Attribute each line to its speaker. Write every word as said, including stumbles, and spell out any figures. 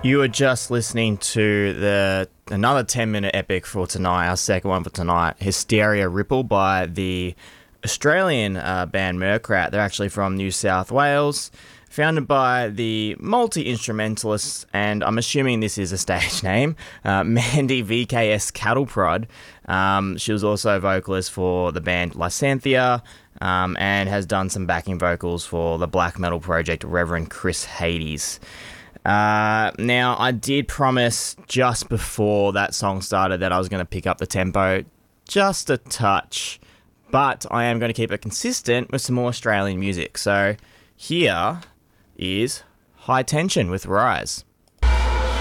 Speaker 1: You were just listening to the another ten minute epic for tonight, our second one for tonight, Hysteria Ripple by the Australian uh, band Murkrat. They're actually from New South Wales, founded by the multi-instrumentalist, and I'm assuming this is a stage name, uh, Mandy V K S Cattle Prod. Um, she was also a vocalist for the band Lysanthia, um, and has done some backing vocals for the black metal project Reverend Chris Hades. Uh, now, I did promise just before that song started that I was going to pick up the tempo just a touch, but I am going to keep it consistent with some more Australian music. So here is High Tension with Rise.